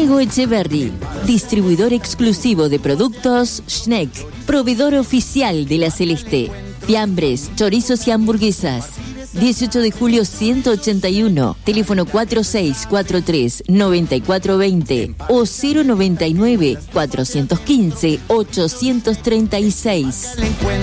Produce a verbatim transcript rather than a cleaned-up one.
Diego Echeverry, distribuidor exclusivo de productos Schneck, proveedor oficial de La Celeste. Fiambres, chorizos y hamburguesas. dieciocho de julio ciento ochenta y uno, teléfono cuatro seis cuatro tres, nueve cuatro dos cero o cero noventa y nueve, cuatrocientos quince, ochocientos treinta y seis.